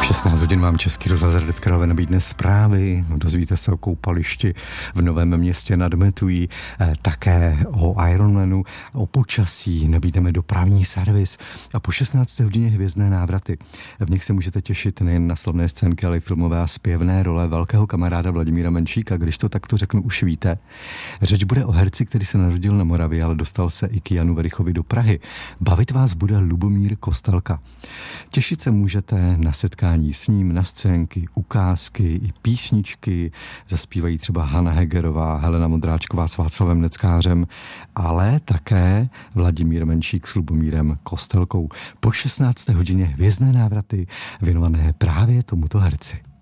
16 hodin vám Český rozhlas Hradec Králové nabídne zprávy, dozvíte se o koupališti v Novém Městě nad Metují, také o Ironmanu, o počasí, nabídneme dopravní servis a po 16. hodině hvězdné návraty. V nich se můžete těšit nejen na slavné scénky, ale i filmové a zpěvné role velkého kamaráda Vladimíra Menšíka, když to takto řeknu, už víte. Řeč bude o herci, který se narodil na Moravě, ale dostal se i k Janu Verichovi do Prahy. Bavit vás bude Lubomír Kostelka. Těšit se můžete na setkání s ním, na scénky, ukázky i písničky. Zaspívají třeba Hana Hegerová, Helena Modráčková s Václavem Neckářem, ale také Vladimír Menšík s Lubomírem Kostelkou. Po 16. hodině hvězdné návraty věnované právě tomuto herci.